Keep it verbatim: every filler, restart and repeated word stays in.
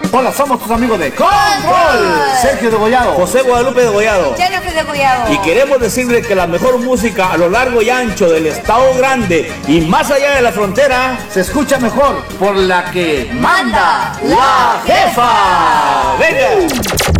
Hola, somos tus amigos de Control. Sergio Degollado, José Guadalupe Degollado. Jennifer Degollado. Y queremos decirle que la mejor música a lo largo y ancho del Estado Grande y más allá de la frontera se escucha mejor por la que manda la jefa. ¡Venga!